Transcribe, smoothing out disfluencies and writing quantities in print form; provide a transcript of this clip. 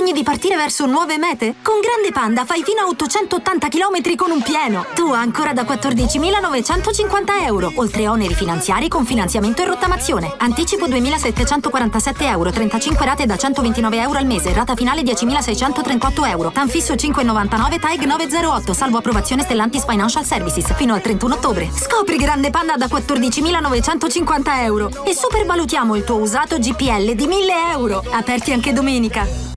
Sogni di partire verso nuove mete? Con Grande Panda fai fino a 880 km con un pieno. Tu ancora da 14.950 euro, oltre oneri finanziari con finanziamento e rottamazione. Anticipo 2.747 euro, 35 rate da 129 euro al mese, rata finale 10.638 euro. Tanfisso 5,99, TAEG 908, salvo approvazione Stellantis Financial Services, fino al 31 ottobre. Scopri Grande Panda da 14.950 euro e supervalutiamo il tuo usato GPL di 1.000 euro. Aperti anche domenica.